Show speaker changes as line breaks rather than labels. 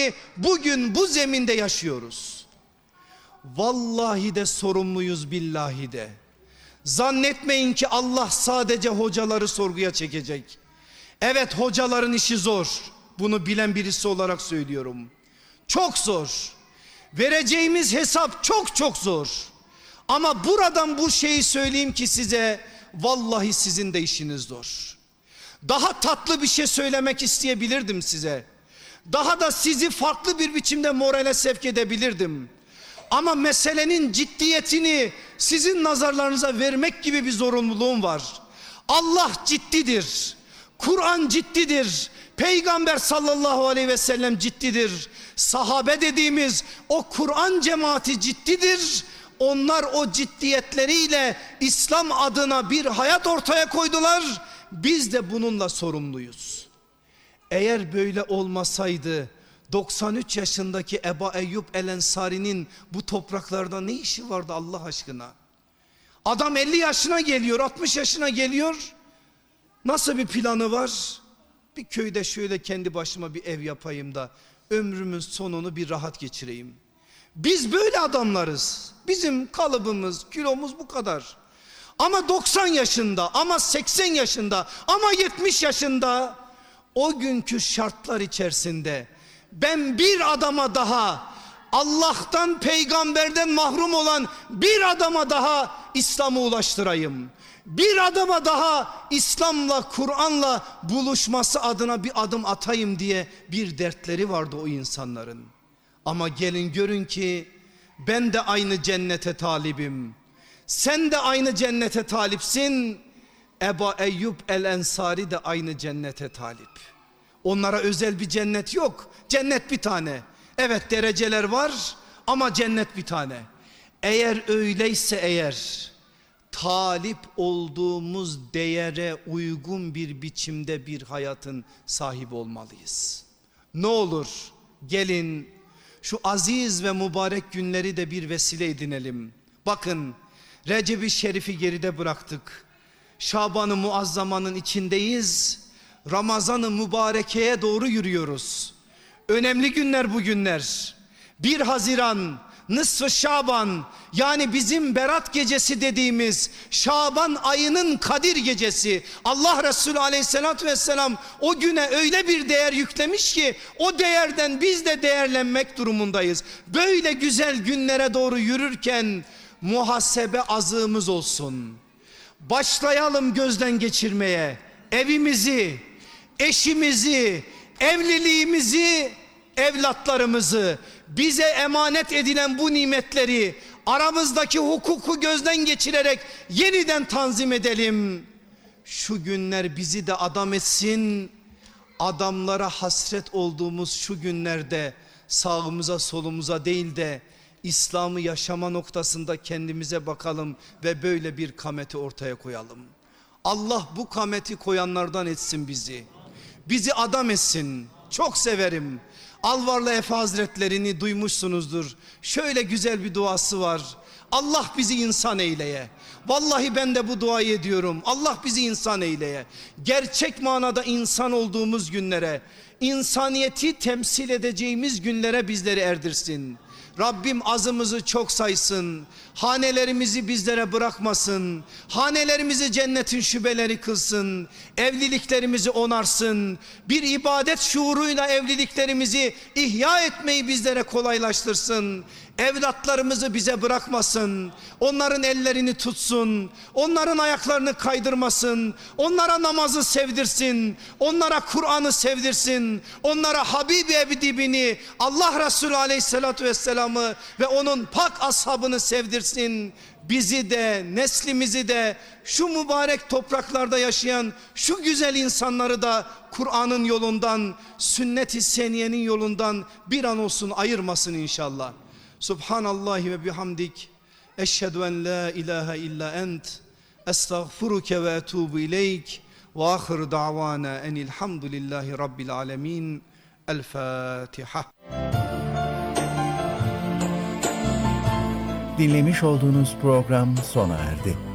örneğini bugün bu zeminde yaşıyoruz. Vallahi de sorumluyuz, billahi de. Zannetmeyin ki Allah sadece hocaları sorguya çekecek. Evet, hocaların işi zor. Bunu bilen birisi olarak söylüyorum. Çok zor. Vereceğimiz hesap çok çok zor. Ama buradan bu şeyi söyleyeyim ki size, vallahi sizin de işiniz zor. Daha tatlı bir şey söylemek isteyebilirdim size. Daha da sizi farklı bir biçimde morale sevk edebilirdim. Ama meselenin ciddiyetini sizin nazarlarınıza vermek gibi bir zorunluluğum var. Allah ciddidir. Kur'an ciddidir. Peygamber sallallahu aleyhi ve sellem ciddidir. Sahabe dediğimiz o Kur'an cemaati ciddidir. Onlar o ciddiyetleriyle İslam adına bir hayat ortaya koydular. Biz de bununla sorumluyuz. Eğer böyle olmasaydı 93 yaşındaki Ebu Eyyub el-Ensari'nin bu topraklarda ne işi vardı Allah aşkına? Adam 50 yaşına geliyor, 60 yaşına geliyor. Nasıl bir planı var? Bir köyde şöyle kendi başıma bir ev yapayım da ömrümün sonunu bir rahat geçireyim. Biz böyle adamlarız. Bizim kalıbımız, kilomuz bu kadar. Ama 90 yaşında, ama 80 yaşında, ama 70 yaşında o günkü şartlar içerisinde ben bir adama daha, Allah'tan, peygamberden mahrum olan bir adama daha İslam'ı ulaştırayım. Bir adama daha İslam'la, Kur'an'la buluşması adına bir adım atayım diye bir dertleri vardı o insanların. Ama gelin görün ki ben de aynı cennete talibim. Sen de aynı cennete talipsin. Ebu Eyyub el-Ensari de aynı cennete talip. Onlara özel bir cennet yok. Cennet bir tane. Evet, dereceler var ama cennet bir tane. Eğer öyleyse eğer, talip olduğumuz değere uygun bir biçimde bir hayatın sahibi olmalıyız. Ne olur gelin şu aziz ve mübarek günleri de bir vesile edinelim. Bakın, Recep-i Şerif'i geride bıraktık. Şaban-ı Muazzama'nın içindeyiz. Ramazan-ı Mübareke'ye doğru yürüyoruz. Önemli günler bu günler. 1 Haziran, Nısf-ı Şaban, yani bizim Berat gecesi dediğimiz Şaban ayının Kadir gecesi. Allah Resulü aleyhissalatü vesselam o güne öyle bir değer yüklemiş ki o değerden biz de değerlenmek durumundayız. Böyle güzel günlere doğru yürürken muhasebe azığımız olsun. Başlayalım gözden geçirmeye evimizi, eşimizi, evliliğimizi, evlatlarımızı, bize emanet edilen bu nimetleri aramızdaki hukuku gözden geçirerek yeniden tanzim edelim. Şu günler bizi de adam etsin. Adamlara hasret olduğumuz şu günlerde sağımıza solumuza değil de İslam'ı yaşama noktasında kendimize bakalım ve böyle bir kameti ortaya koyalım. Allah bu kameti koyanlardan etsin bizi. Bizi adam etsin. Çok severim. Alvarlı Efe Hazretlerini duymuşsunuzdur. Şöyle güzel bir duası var. Allah bizi insan eyleye. Vallahi ben de bu duayı ediyorum. Allah bizi insan eyleye. Gerçek manada insan olduğumuz günlere, insaniyeti temsil edeceğimiz günlere bizleri erdirsin. Rabbim azımızı çok saysın. Hanelerimizi bizlere bırakmasın. Hanelerimizi cennetin şubeleri kılsın. Evliliklerimizi onarsın. Bir ibadet şuuruyla evliliklerimizi ihya etmeyi bizlere kolaylaştırsın. Evlatlarımızı bize bırakmasın. Onların ellerini tutsun. Onların ayaklarını kaydırmasın. Onlara namazı sevdirsin. Onlara Kur'an'ı sevdirsin. Onlara Habibi Ebdibini, Allah Resulü aleyhissalatü vesselam'ı ve onun pak ashabını sevdirsin. Bizi de, neslimizi de, şu mübarek topraklarda yaşayan şu güzel insanları da Kur'an'ın yolundan, sünnet-i seniyenin yolundan bir an olsun ayırmasın inşallah. Subhanallahi ve bihamdik. Eşhedü en la ilahe illa ent. Estağfiruke ve etubu ileyk. Ve ahir da'vana enilhamdülillahi rabbil alemin. El Fatiha.
Dinlemiş olduğunuz program sona erdi.